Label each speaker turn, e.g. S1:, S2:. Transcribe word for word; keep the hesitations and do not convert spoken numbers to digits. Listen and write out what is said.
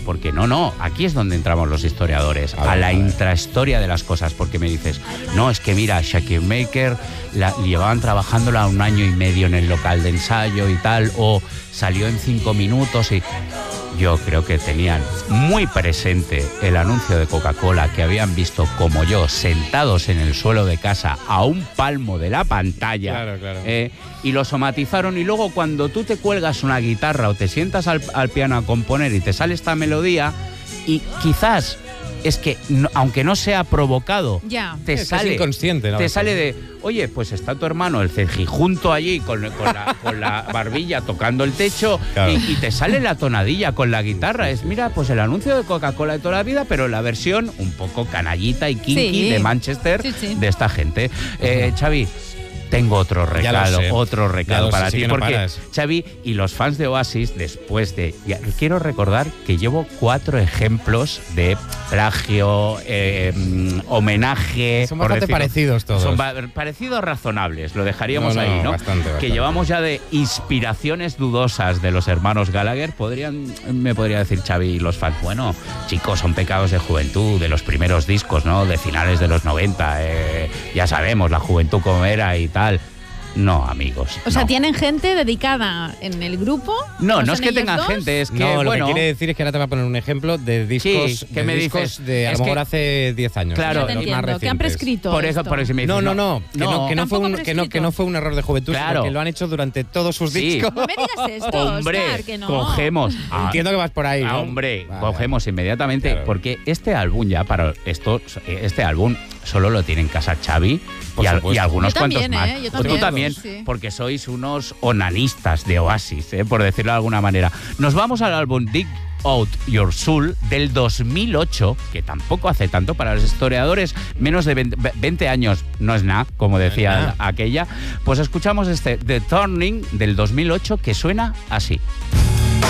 S1: porque no, no, aquí es donde entramos los historiadores, a, a ver, la a intrahistoria de las cosas, porque me dices, no, es que mira, Shakir Maker la, llevaban trabajándola un año y medio en el local de ensayo y tal, o salió en cinco minutos y... Yo creo que tenían muy presente el anuncio de Coca-Cola que habían visto como yo, sentados en el suelo de casa a un palmo de la pantalla.
S2: Claro, claro.
S1: Eh, y lo somatizaron, y luego cuando tú te cuelgas una guitarra o te sientas al, al piano a componer y te sale esta melodía, y quizás es que, no, aunque no sea provocado,
S3: ya.
S1: te
S2: es
S1: sale,
S2: es inconsciente, ¿no?
S1: te sale de, oye, pues está tu hermano, el cejijunto allí con, con, la, con la barbilla tocando el techo, claro. y, y te sale la tonadilla con la guitarra. Es, mira, pues el anuncio de Coca-Cola de toda la vida, pero la versión un poco canallita y kinky sí. de Manchester, sí, sí. de esta gente. Eh, Xavi, tengo otro regalo, otro regalo para
S2: sé,
S1: ti,
S2: sí no
S1: porque
S2: paras.
S1: Xavi y los fans de Oasis, después de... Ya, quiero recordar que llevo cuatro ejemplos de plagio, eh, homenaje...
S2: Son bastante
S1: decirlo,
S2: parecidos todos.
S1: Son parecidos razonables, lo dejaríamos
S2: no, no,
S1: ahí, ¿no?
S2: Bastante, bastante.
S1: Que llevamos ya de inspiraciones dudosas de los hermanos Gallagher. Podrían, me podría decir Xavi y los fans, bueno, chicos, son pecados de juventud, de los primeros discos, ¿no? De finales de los noventa, eh, ya sabemos la juventud como era y tal. No, amigos.
S3: O
S1: no.
S3: sea, ¿tienen gente dedicada en el grupo?
S1: No, no es que tengan
S3: dos?
S1: gente, es que,
S2: no, lo
S1: bueno...
S2: que quiere decir es que ahora te va a poner un ejemplo de discos,
S1: sí, ¿qué
S2: de,
S1: me
S2: discos
S1: dices?
S2: de a lo mejor
S1: que,
S2: hace diez años.
S1: Claro,
S3: te entiendo, que han prescrito
S1: Por eso,
S3: esto.
S1: por eso me dices,
S2: no, no, no, que no,
S1: no,
S2: que, no fue un, que, no, que no fue un error de juventud,
S1: claro.
S2: sino que lo han hecho durante todos sus
S1: sí.
S2: discos.
S3: No me digas esto,
S1: hombre,
S3: Oscar, que no.
S1: cogemos...
S2: Ah, entiendo que vas por ahí, ¿no?
S1: Hombre,
S2: vale,
S1: cogemos
S2: vale.
S1: inmediatamente,
S2: claro.
S1: porque este álbum ya, para esto, este álbum solo lo tiene en casa Xavi y, al, y algunos
S3: yo
S1: cuantos
S3: también,
S1: más.
S3: ¿eh? Yo también,
S1: Tú también,
S3: sí.
S1: porque sois unos onanistas de Oasis, ¿eh? Por decirlo de alguna manera. Nos vamos al álbum Dig Out Your Soul del dos mil ocho, que tampoco hace tanto para los historiadores, menos de veinte años no es nada, como decía aquella. Pues escuchamos este The Turning del dos mil ocho, que suena así.